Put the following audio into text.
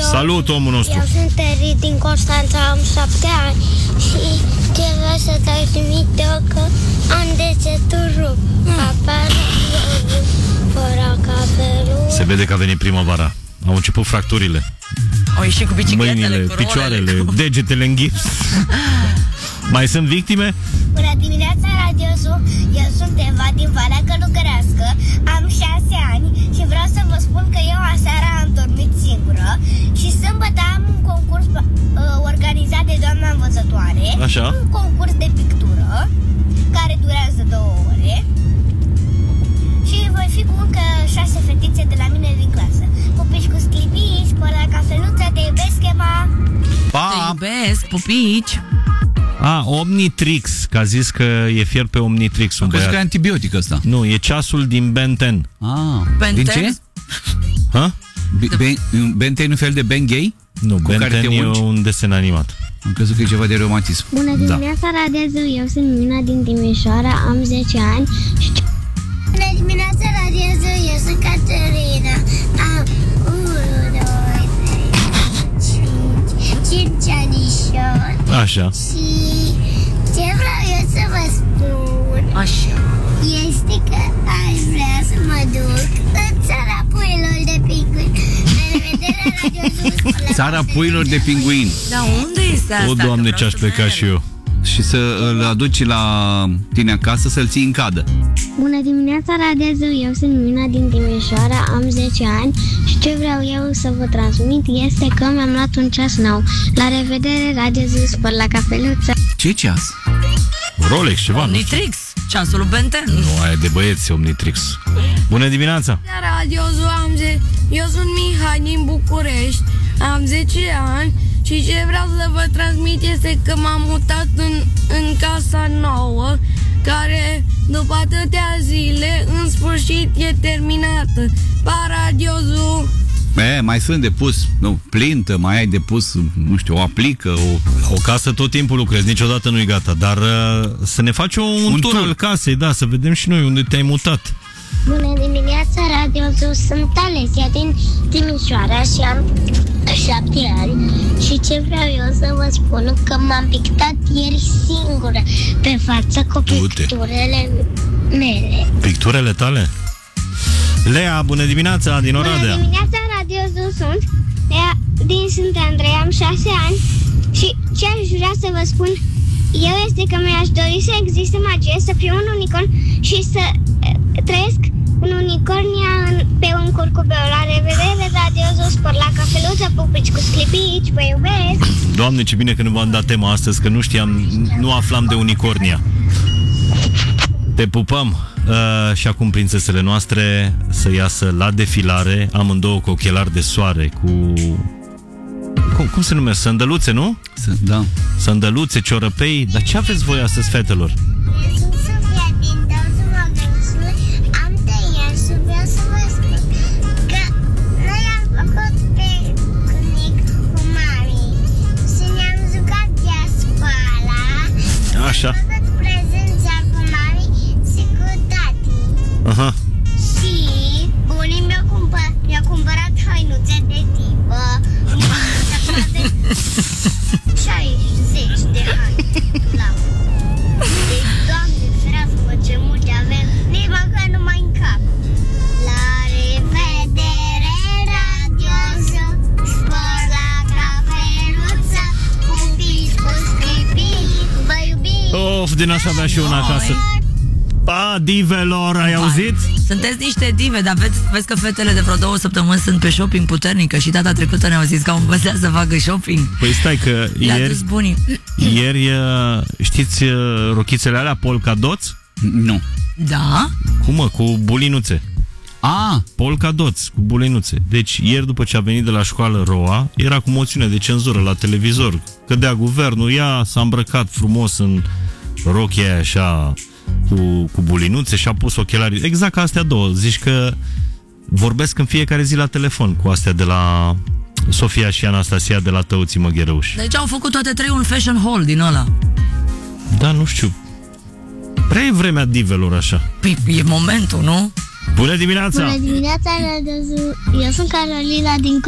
Salut, omul nostru. Eu sunt Eri din Constanța, am 7 ani și trebuie să te trimite că am degetul rupt. Apare fără capelul. Se vede că a venit primăvara. Au început fracturile. Au ieșit cu bicicletele, mâinile, cu rolele, picioarele, degetele în gips. Mai sunt victime? Bună dimineața, Radiosul! Eu sunt Eva din Valea Călugărească, am 6 ani și vreau să vă spun că eu aseară am dormit singură și sâmbătă am un concurs organizat de doamna învățătoare. Așa. Un concurs de pictură care durează 2 ore și voi fi cu încă 6 fetițe de la mine din clasă. Pupici cu sclipici, pe la cafeluță, te iubesc, Eva! Pa! Te iubesc, pupici. Omnitrix, că a zis că e fier pe Omnitrix un Crezi că e băiat. antibiotic ăsta. Nu, e ceasul din Ben 10. Din ce? Ha? Ben 10 e un fel de Ben gay? Nu, Cu Ben care 10 te e ungi? un desen animat. Am crezut că e ceva de reumatism. Bună dimineața, Radiosul! Eu sunt Mina din Timișoara, am 10 ani și... Bună dimineața, Radiosul! Eu sunt Caterina, am 5 anișori. Așa. Și ce vreau eu să vă spun Așa. este că aș vrea să mă duc în țara puiilor de pinguini. La revedere, Radiosul! Țara puiilor de pinguini. Dar unde este asta? O, Doamne, Că ce-aș vreau să pleca merg. și eu. Și să îl aduci la tine acasă să-l ții în cadă. Bună dimineața, Radiosul! Eu sunt Mina din Timișoara, am 10 ani și ce vreau eu să vă transmit este că mi-am luat un ceas nou. La revedere, Radiosul, spăr la cafeluță! Ce ceas? Rolex, ceva, nu știu. Omnitrix, ceasul lui Ben 10. Nu, aia de băieți, Omnitrix. Bună dimineața! Radiosul, eu sunt Mihai din București, am 10 ani și ce vreau să vă transmit este că m-am mutat în casa nouă, care după atâtea zile în sfârșit e terminată. Pa, Radiosul! Mai sunt de pus, plintă, mai ai de pus, nu știu, o aplică, O casă tot timpul lucrezi, niciodată nu-i gata. Dar să ne faci un tur al casei, da, să vedem și noi unde te-ai mutat. Bună dimineața, Radiosul! Sunt Alesia din Timișoara și am 7 ani și ce vreau eu să vă spun că m-am pictat ieri singură pe față cu picturele mele. Picturele tale? Lea, bună dimineața, din Oradea. Bună dimineața, Radiosul, sunt Lea din Sfânta Andrei, am 6 ani și ce aș vrea să vă spun eu este că mi-aș dori să existe magie, să fiu un unicorn și să trăiesc în unicornia pe un curcubeu. La revedere, Radiosul, spor la cafeluță, pupici cu sclipici, vă iubesc! Doamne, ce bine că nu v-am dat tema astăzi, că nu știam, nu aflam de unicornia. Te pupăm! Și acum prințesele noastre să iasă la defilare, amândouă cu ochelari de soare, cu... Cum se numește? Sândăluțe, nu? Da. Sândăluțe, ciorăpei. Dar ce aveți voi astăzi, fetelor? Eu sunt Sofia din Dauzul Măgălăsului, am 3 ani și vreau să vă spun că noi am făcut pe cunic cu mami și ne-am jucat de școala. Așa. Am făcut prezența cu mami și cu tati. Aha. Și bunii mi-a cumpărat hainuțe de tipă. De 60 de ani. Deci, Doamne ferească, ce multe avem, nici măcar nu mai încap. La revedere, Radiosul, spor la cafeluță, pupici cu scripici, vă iubim. Of, din asta avea și una acasă. Pa, divelor, ai auzit? Sunteți niște dive, dar vezi că fetele de vreo 2 săptămâni sunt pe shopping puternică și data trecută ne-au zis că au învățat să facă shopping. Păi stai că Le-a dus bunii. ieri știți rochițele alea polcadoți? Nu. Da? Cum mă? Cu bulinuțe. Polcadoți, cu bulinuțe. Deci ieri după ce a venit de la școală Roa, era cu moțiune de cenzură la televizor. Cădea guvernul, ea s-a îmbrăcat frumos în rochia aia așa cu bulinuțe și a pus ochelari. Exact ca astea două. Zici că vorbesc în fiecare zi la telefon cu astea de la Sofia și Anastasia de la Tăuții Măghereuși. Deci au făcut toate 3 un fashion hall din ăla. Da, nu știu. Prea e vremea divelor așa. Păi e momentul, nu? Bună dimineața! Bună dimineața, Radiosul. Eu sunt Carolina din